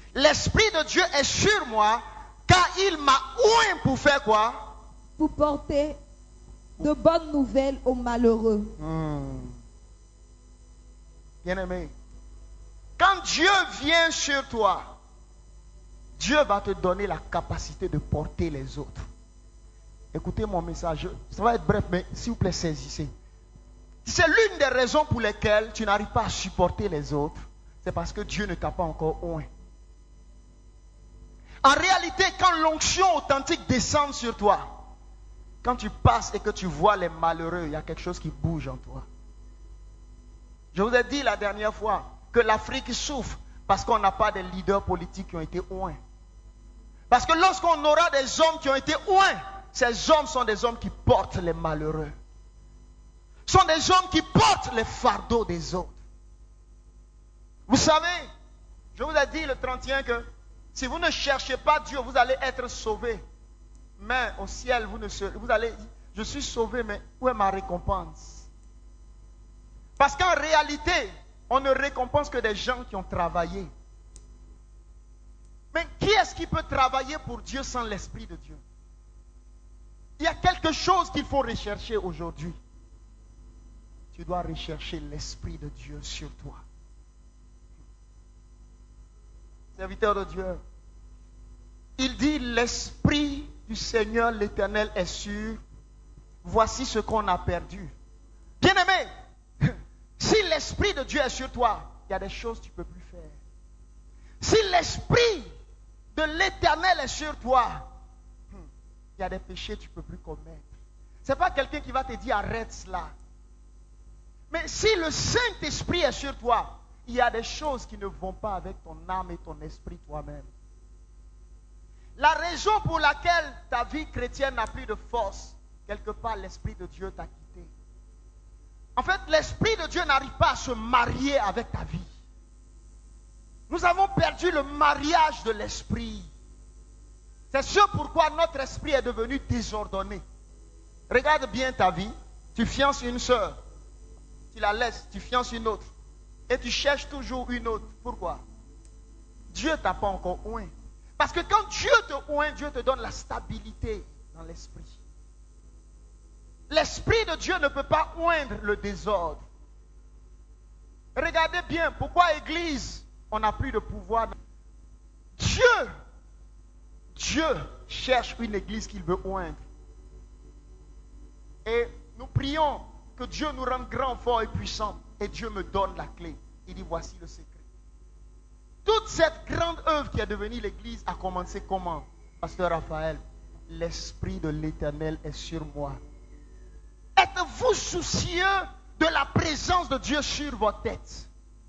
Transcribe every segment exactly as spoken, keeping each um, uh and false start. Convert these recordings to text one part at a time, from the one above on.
L'Esprit de Dieu est sur moi, car il m'a oint pour faire quoi? Pour porter de bonnes nouvelles aux malheureux. Hmm. Bien-aimé, quand Dieu vient sur toi, Dieu va te donner la capacité de porter les autres. Écoutez mon message, ça va être bref, mais s'il vous plaît, saisissez. C'est l'une des raisons pour lesquelles tu n'arrives pas à supporter les autres. C'est parce que Dieu ne t'a pas encore oint. En réalité, quand l'onction authentique descend sur toi, quand tu passes et que tu vois les malheureux, il y a quelque chose qui bouge en toi. Je vous ai dit la dernière fois que l'Afrique souffre parce qu'on n'a pas de leaders politiques qui ont été oints. Parce que lorsqu'on aura des hommes qui ont été oints, ces hommes sont des hommes qui portent les malheureux. Sont des hommes qui portent les fardeaux des autres. Vous savez, je vous ai dit le trente et un que si vous ne cherchez pas Dieu, vous allez être sauvés. Mais au ciel, vous ne serez, vous allez, je suis sauvé, mais où est ma récompense? Parce qu'en réalité, on ne récompense que des gens qui ont travaillé. Mais qui est-ce qui peut travailler pour Dieu sans l'Esprit de Dieu? Il y a quelque chose qu'il faut rechercher aujourd'hui. Tu dois rechercher l'Esprit de Dieu sur toi. Serviteur de Dieu, il dit l'Esprit du Seigneur l'Éternel est sûr. Voici ce qu'on a perdu. Bien-aimé, si l'Esprit de Dieu est sur toi, il y a des choses que tu ne peux plus faire. Si l'Esprit de l'Éternel est sur toi, il y a des péchés que tu ne peux plus commettre. Ce n'est pas quelqu'un qui va te dire arrête cela. Mais si le Saint-Esprit est sur toi, il y a des choses qui ne vont pas avec ton âme et ton esprit toi-même. La raison pour laquelle ta vie chrétienne n'a plus de force, quelque part l'Esprit de Dieu t'a quitté. En fait, l'Esprit de Dieu n'arrive pas à se marier avec ta vie. Nous avons perdu le mariage de l'Esprit. C'est ce pourquoi notre esprit est devenu désordonné. Regarde bien ta vie. Tu fiances une soeur. Tu la laisses, tu fiances une autre. Et tu cherches toujours une autre. Pourquoi? Dieu ne t'a pas encore oint. Parce que quand Dieu te oint, Dieu te donne la stabilité dans l'esprit. L'Esprit de Dieu ne peut pas oindre le désordre. Regardez bien, pourquoi Église, on n'a plus de pouvoir. Dieu, Dieu cherche une Église qu'il veut oindre. Et nous prions que Dieu nous rende grand, fort et puissant. Et Dieu me donne la clé. Il dit, voici le secret. Toute cette grande œuvre qui est devenue l'Église a commencé comment? Pasteur Raphaël, l'Esprit de l'Éternel est sur moi. Êtes-vous soucieux de la présence de Dieu sur votre tête?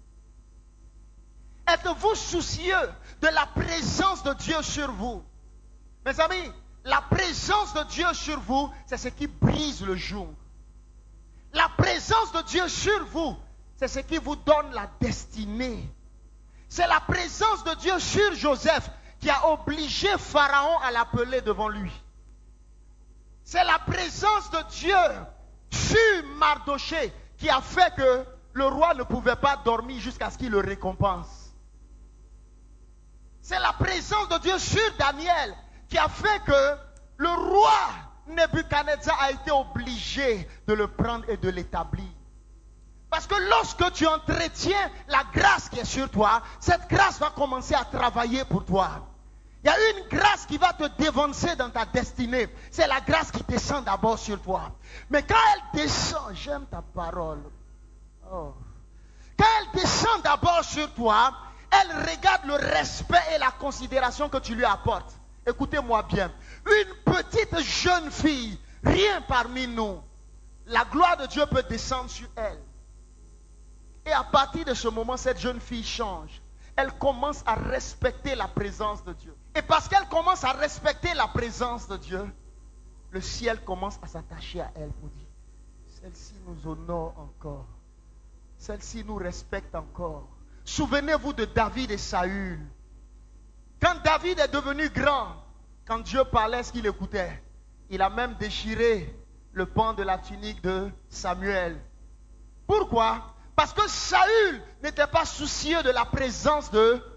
Êtes-vous soucieux de la présence de Dieu sur vous? Mes amis, la présence de Dieu sur vous, c'est ce qui brise le joug. La présence de Dieu sur vous, c'est ce qui vous donne la destinée. C'est la présence de Dieu sur Joseph qui a obligé Pharaon à l'appeler devant lui. C'est la présence de Dieu sur Mardoché qui a fait que le roi ne pouvait pas dormir jusqu'à ce qu'il le récompense. C'est la présence de Dieu sur Daniel qui a fait que le roi Nebuchadnezzar a été obligé de le prendre et de l'établir. Parce que lorsque tu entretiens la grâce qui est sur toi, cette grâce va commencer à travailler pour toi. Il y a une grâce qui va te dévancer dans ta destinée. C'est la grâce qui descend d'abord sur toi. Mais quand elle descend, j'aime ta parole. Oh. Quand elle descend d'abord sur toi, elle regarde le respect et la considération que tu lui apportes. Écoutez-moi bien. Une petite jeune fille, rien parmi nous, la gloire de Dieu peut descendre sur elle. Et à partir de ce moment, cette jeune fille change. Elle commence à respecter la présence de Dieu. Et parce qu'elle commence à respecter la présence de Dieu, le ciel commence à s'attacher à elle pour dire, celle-ci nous honore encore. Celle-ci nous respecte encore. Souvenez-vous de David et Saül. Quand David est devenu grand, quand Dieu parlait, ce qu'il écoutait, il a même déchiré le pan de la tunique de Samuel. Pourquoi? Parce que Saül n'était pas soucieux de la présence de